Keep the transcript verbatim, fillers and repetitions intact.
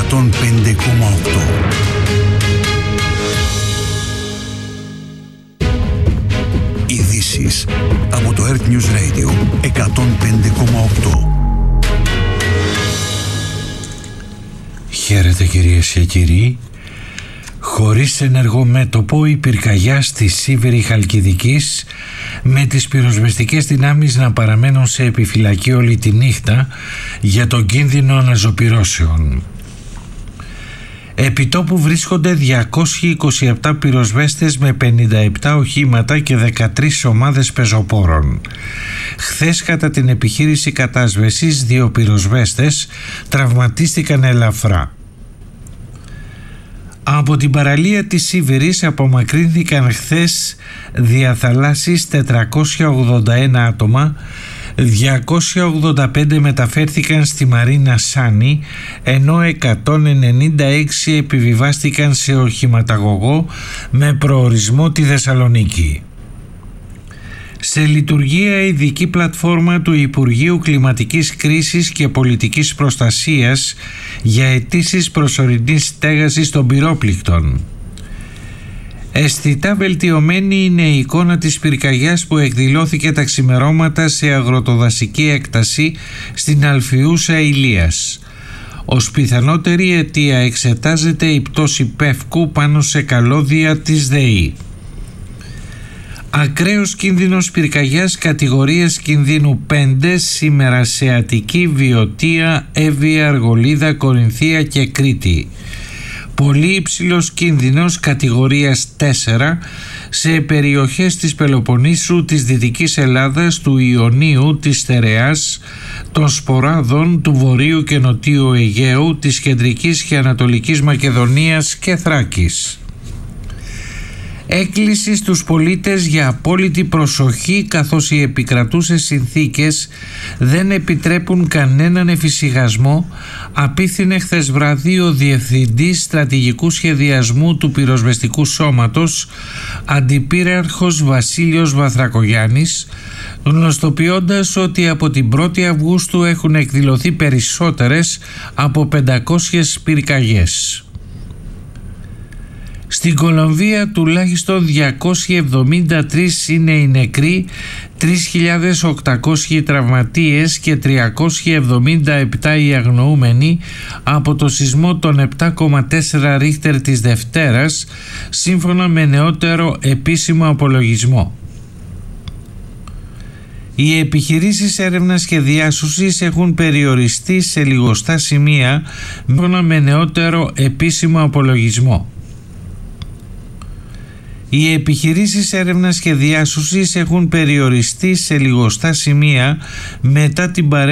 εκατόν πέντε κόμμα οκτώ. Ειδήσεις από το Earth News Radio εκατόν πέντε κόμμα οκτώ. Χαίρετε κυρίες και κύριοι. Χωρίς ενεργό μέτωπο η πυρκαγιά στη Σίβηρη Χαλκιδικής, με τις πυροσβεστικές δυνάμεις να παραμένουν σε επιφυλακή όλη τη νύχτα για τον κίνδυνο αναζωπυρώσεων. Επιτόπου βρίσκονται διακόσιοι είκοσι επτά πυροσβέστες με πενήντα επτά οχήματα και δεκατρείς ομάδες πεζοπόρων. Χθες κατά την επιχείρηση κατάσβεσης δύο πυροσβέστες τραυματίστηκαν ελαφρά. Από την παραλία της Σίβηρης απομακρύνθηκαν χθες διαθαλάσσης τετρακόσια ογδόντα ένα άτομα, διακόσια ογδόντα πέντε μεταφέρθηκαν στη Μαρίνα Σάνι, ενώ εκατόν ενενήντα έξι επιβιβάστηκαν σε οχηματαγωγό με προορισμό τη Θεσσαλονίκη. Σε λειτουργία ειδική πλατφόρμα του Υπουργείου Κλιματικής Κρίσης και Πολιτικής Προστασίας για αιτήσεις προσωρινής στέγασης των πυρόπληκτων. Αισθητά βελτιωμένη είναι η εικόνα της πυρκαγιάς που εκδηλώθηκε τα ξημερώματα σε αγροτοδασική έκταση στην Αλφιούσα Ηλίας. Ως πιθανότερη αιτία εξετάζεται η πτώση πεύκου πάνω σε καλώδια της ΔΕΗ. Ακραίος κίνδυνος πυρκαγιάς κατηγορίας κινδύνου πέντε σήμερα σε Αττική, Βιωτία, Εύβοια, Αργολίδα, Κορινθία και Κρήτη. Πολύ υψηλός κίνδυνος κατηγορίας τέσσερα σε περιοχές της Πελοποννήσου, της Δυτικής Ελλάδας, του Ιωνίου, της Στερεάς, των Σποράδων, του Βορείου και Νοτίου Αιγαίου, της Κεντρικής και Ανατολικής Μακεδονίας και Θράκης. Έκκληση στους πολίτες για απόλυτη προσοχή, καθώς οι επικρατούσες συνθήκες δεν επιτρέπουν κανέναν εφησυχασμό, απίθυνε χθες βράδυ ο Διευθυντής Στρατηγικού Σχεδιασμού του Πυροσβεστικού Σώματος, Αντιπύραρχος Βασίλειος Βαθρακογιάννης, γνωστοποιώντας ότι από την πρώτη Αυγούστου έχουν εκδηλωθεί περισσότερες από πεντακόσιες πυρκαγιές. Στην Κολομβία τουλάχιστον διακόσιοι εβδομήντα τρεις είναι οι νεκροί, τρεις χιλιάδες οκτακόσιοι τραυματίες και τριακόσιοι εβδομήντα επτά οι αγνοούμενοι από το σεισμό των επτά κόμμα τέσσερα ρίχτερ της Δευτέρας, σύμφωνα με νεότερο επίσημο απολογισμό. Οι επιχειρήσεις έρευνας και διάσωσης έχουν περιοριστεί σε λιγοστά σημεία, σύμφωνα με νεότερο επίσημο απολογισμό. Οι επιχειρήσεις έρευνας και διάσωσης έχουν περιοριστεί σε λιγοστά σημεία μετά την παρέμβαση